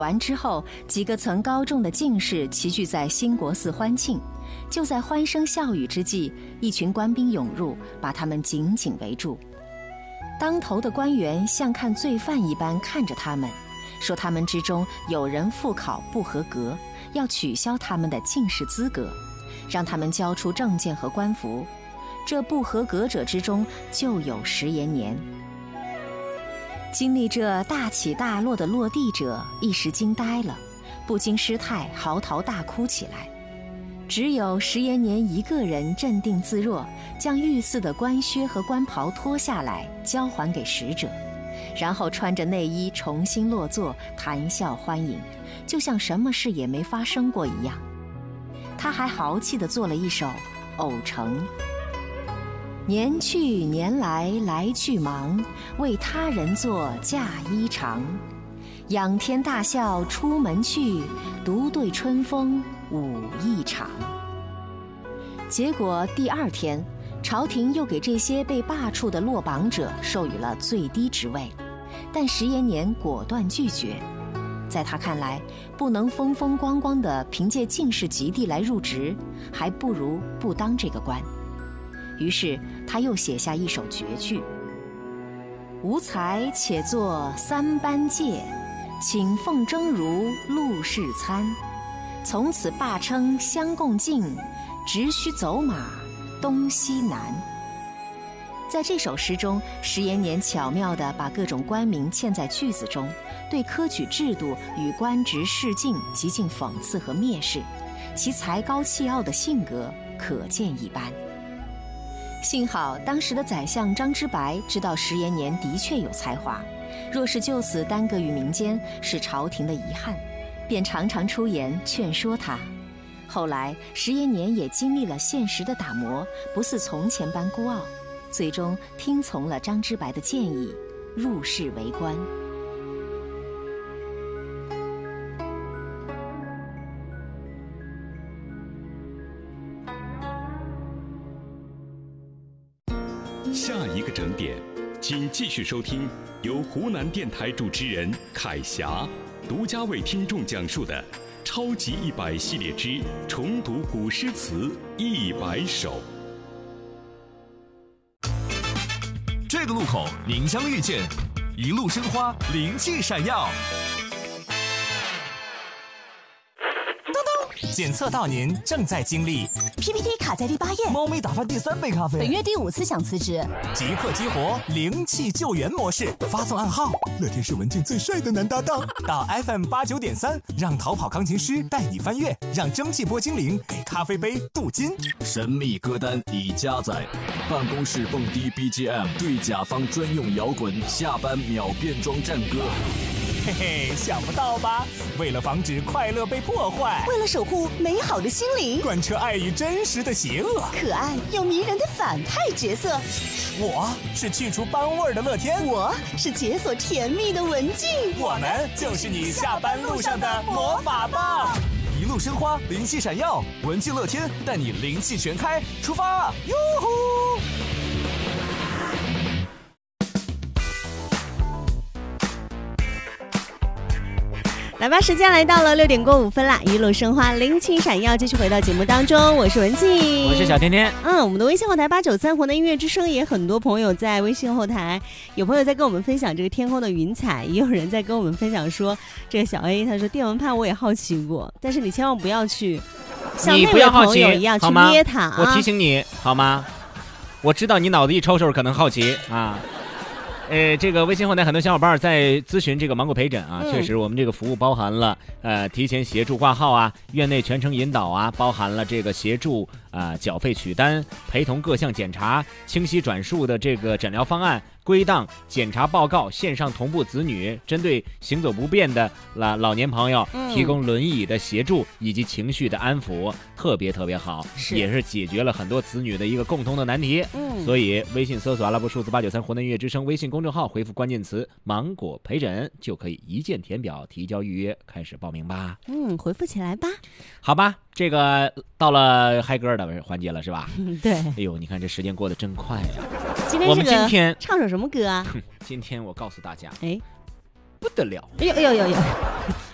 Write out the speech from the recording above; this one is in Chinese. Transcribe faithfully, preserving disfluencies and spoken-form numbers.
完之后，几个曾高中的进士齐聚在兴国寺欢庆。就在欢声笑语之际，一群官兵涌入，把他们紧紧围住。当头的官员像看罪犯一般看着他们，说他们之中有人复考不合格，要取消他们的进士资格，让他们交出证件和官服。这不合格者之中就有石延年。经历这大起大落的落地者一时惊呆了，不经失态，嚎啕大哭起来。只有石延年一个人镇定自若，将御赐的官靴和官袍脱下来交还给使者，然后穿着内衣重新落座，谈笑欢迎，就像什么事也没发生过一样。他还豪气地做了一首《偶成》：年去年来来去忙，为他人做嫁衣裳。仰天大笑出门去，独对春风舞一场。结果第二天，朝廷又给这些被罢黜的落榜者授予了最低职位，但石延年果断拒绝。在他看来，不能风风光光地凭借进士及第来入职，还不如不当这个官。于是他又写下一首绝句：无才且作三班介，请奉征如陆氏参。从此罢称相共进，只须走马东西南。在这首诗中，石延年巧妙地把各种官名嵌在句子中，对科举制度与官职仕进极尽讽刺和蔑视，其才高气傲的性格可见一斑。幸好当时的宰相张之白知道石延年的确有才华，若是就此耽搁于民间，是朝廷的遗憾，便常常出言劝说他。后来石延年也经历了现实的打磨，不似从前般孤傲，最终听从了张之白的建议，入仕为官。 下一个整点，请继续收听由湖南电台主持人凯霞独家为听众讲述的《超级一百系列之重读古诗词一百首》。 这个路口您将遇见一路生花，灵气闪耀。检测到您正在经历 P P T 卡在第八页， 猫没打翻第三杯咖啡， 本月第五次想辞职， 即刻激活灵气救援模式，发送暗号乐天是文静最帅的男搭档到 F M 八九点三，让逃跑钢琴师带你翻越，让蒸汽波精灵给咖啡杯镀金。 神秘歌单已加载，办公室蹦迪 B G M 对甲方专用摇滚，下班秒变装战歌。 嘿嘿，想不到吧？为了防止快乐被破坏， 为了守护美好的心灵， 贯彻爱与真实的邪恶， 可爱又迷人的反派角色。 我是去除斑味的乐天， 我是解锁甜蜜的文静， 我们就是你下班路上的魔法棒。一路生花，灵气闪耀，文静乐天带你灵气全开，出发！哟呼！ 来吧，时间来到了六点过五分啦，一路生花，灵气闪耀，继续回到节目当中，我是文静， 我是小甜甜。 嗯，我们的微信后台八九三湖南音乐之声也很多朋友在微信后台，有朋友在跟我们分享这个天空的云彩，也有人在跟我们分享说，这个小 A 他说电蚊拍我也好奇过，但是你千万不要去像那位朋友一样去捏它啊！ 我提醒你好吗？我知道你脑子一抽抽可能好奇啊。呃，这个微信后台很多小伙伴在咨询这个芒果陪诊啊，嗯、确实我们这个服务包含了呃提前协助挂号啊，院内全程引导啊，包含了这个协助啊、呃、缴费取单、陪同各项检查、清晰转述的这个诊疗方案、归档、检查报告、线上同步子女，针对行走不便的老老年朋友、嗯、提供轮椅的协助以及情绪的安抚，特别特别好，是也是解决了很多子女的一个共同的难题。嗯，所以微信搜索阿拉伯数字八九三湖南音乐之声微信公众号，回复关键词芒果陪诊，就可以一键填表提交预约，开始报名吧。 嗯，回复起来吧。 好吧，这个到了嗨歌的环节了是吧？ 嗯，对。哎呦，你看这时间过得真快呀、啊！ 今天我们今天唱首什么歌啊？ 今天我告诉大家， 哎， 不得了！ 哎呦哎呦哎呦！